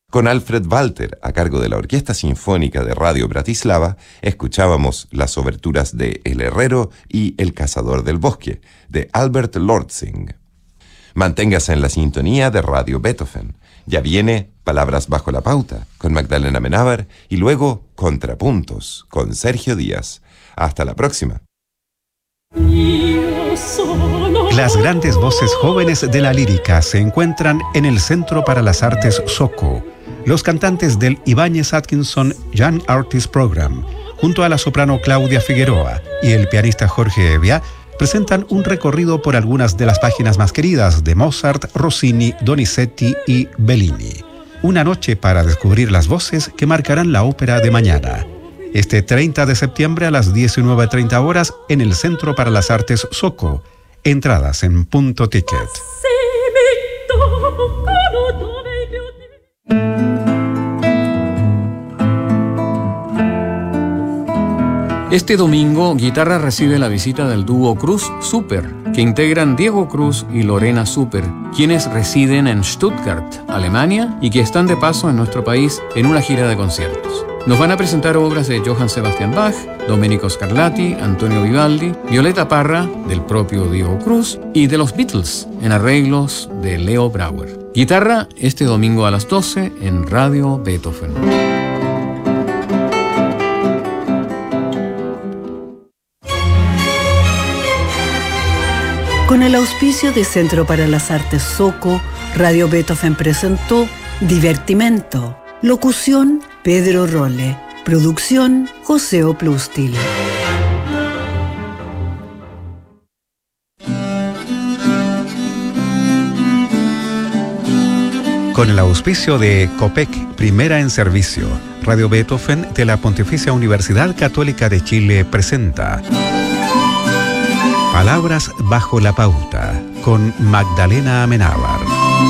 Con Alfred Walter a cargo de la Orquesta Sinfónica de Radio Bratislava, escuchábamos las oberturas de El Herrero y El Cazador del Bosque, de Albert Lortzing. Manténgase en la sintonía de Radio Beethoven. Ya viene Palabras bajo la pauta, con Magdalena Amenábar, y luego Contrapuntos, con Sergio Díaz. Hasta la próxima. Las grandes voces jóvenes de la lírica se encuentran en el Centro para las Artes SOCO. Los cantantes del Ibáñez Atkinson Young Artist Program, junto a la soprano Claudia Figueroa y el pianista Jorge Evia, presentan un recorrido por algunas de las páginas más queridas de Mozart, Rossini, Donizetti y Bellini. Una noche para descubrir las voces que marcarán la ópera de mañana. Este 30 de septiembre a las 19:30 horas en el Centro para las Artes SOCO. Entradas en Punto Ticket. Este domingo, Guitarra recibe la visita del dúo Cruz Super, que integran Diego Cruz y Lorena Super, quienes residen en Stuttgart, Alemania, y que están de paso en nuestro país en una gira de conciertos. Nos van a presentar obras de Johann Sebastian Bach, Domenico Scarlatti, Antonio Vivaldi, Violeta Parra, del propio Diego Cruz, y de los Beatles, en arreglos de Leo Brouwer. Guitarra, este domingo a las 12 en Radio Beethoven. Con el auspicio de Centro para las Artes SOCO, Radio Beethoven presentó Divertimento. Locución, Pedro Rolle. Producción, José Oplustil. Con el auspicio de COPEC, Primera en Servicio, Radio Beethoven de la Pontificia Universidad Católica de Chile presenta Palabras bajo la pauta, con Magdalena Amenábar.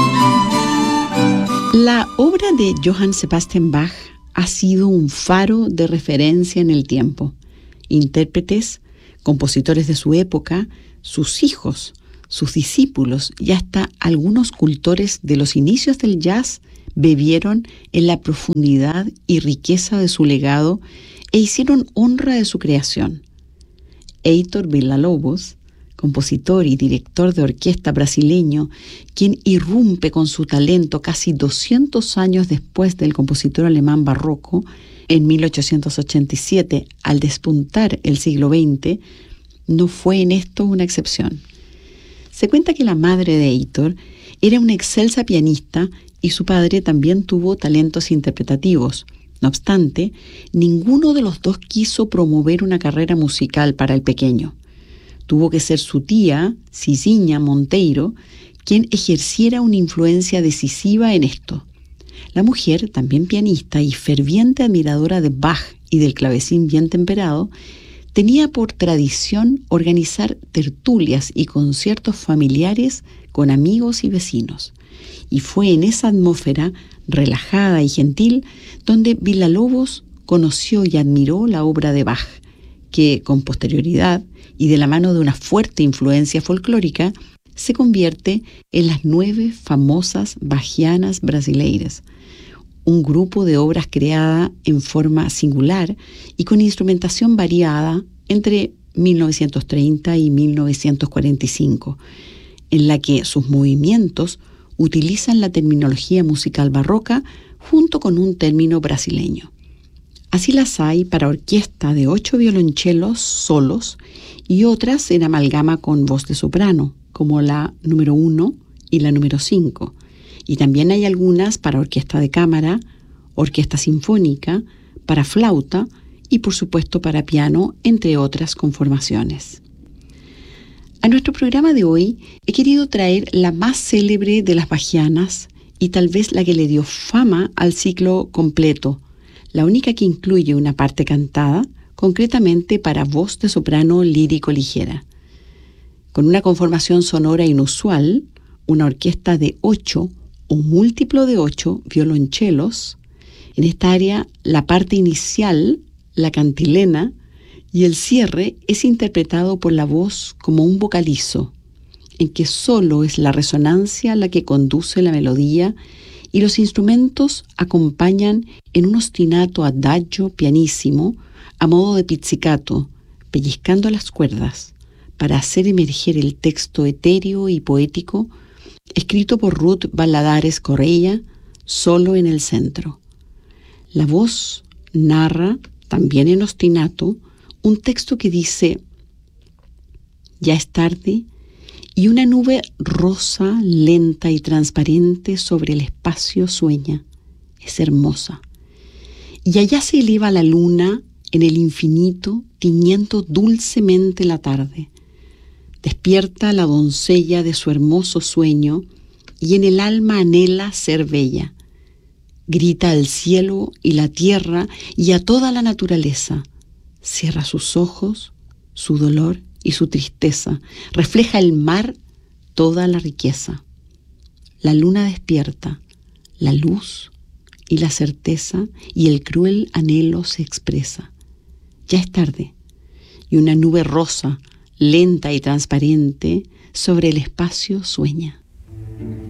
La obra de Johann Sebastian Bach ha sido un faro de referencia en el tiempo. Intérpretes, compositores de su época, sus hijos, sus discípulos y hasta algunos cultores de los inicios del jazz bebieron en la profundidad y riqueza de su legado e hicieron honra de su creación. Heitor Villa-Lobos, compositor y director de orquesta brasileño, quien irrumpe con su talento casi 200 años después del compositor alemán barroco, en 1887, al despuntar el siglo XX, no fue en esto una excepción. Se cuenta que la madre de Heitor era una excelsa pianista y su padre también tuvo talentos interpretativos. No obstante, ninguno de los dos quiso promover una carrera musical para el pequeño. Tuvo que ser su tía, Cicinha Monteiro, quien ejerciera una influencia decisiva en esto. La mujer, también pianista y ferviente admiradora de Bach y del clavecín bien temperado, tenía por tradición organizar tertulias y conciertos familiares con amigos y vecinos. Y fue en esa atmósfera relajada y gentil donde Villa-Lobos conoció y admiró la obra de Bach, que con posterioridad y de la mano de una fuerte influencia folclórica se convierte en las 9 famosas Bachianas brasileiras, un grupo de obras creada en forma singular y con instrumentación variada entre 1930 y 1945, en la que sus movimientos utilizan la terminología musical barroca junto con un término brasileño. Así las hay para orquesta de 8 violonchelos solos y otras en amalgama con voz de soprano, como la número 1 y la número 5. Y también hay algunas para orquesta de cámara, orquesta sinfónica, para flauta y por supuesto para piano, entre otras conformaciones. A nuestro programa de hoy he querido traer la más célebre de las bachianas y tal vez la que le dio fama al ciclo completo, la única que incluye una parte cantada, concretamente para voz de soprano lírico ligera. Con una conformación sonora inusual, una orquesta de 8 o múltiplo de 8 violonchelos. En esta área, la parte inicial, la cantilena, y el cierre es interpretado por la voz como un vocalizo, en que solo es la resonancia la que conduce la melodía y los instrumentos acompañan en un ostinato adagio pianísimo a modo de pizzicato, pellizcando las cuerdas para hacer emerger el texto etéreo y poético escrito por Ruth Valladares Correia, solo en el centro. La voz narra, también en ostinato, un texto que dice: ya es tarde y una nube rosa, lenta y transparente sobre el espacio sueña. Es hermosa. Y allá se eleva la luna en el infinito, tiñendo dulcemente la tarde. Despierta la doncella de su hermoso sueño y en el alma anhela ser bella. Grita al cielo y la tierra y a toda la naturaleza. Cierra sus ojos, su dolor y su tristeza. Refleja el mar toda la riqueza. La luna despierta, la luz y la certeza y el cruel anhelo se expresa. Ya es tarde y una nube rosa, lenta y transparente, sobre el espacio sueña.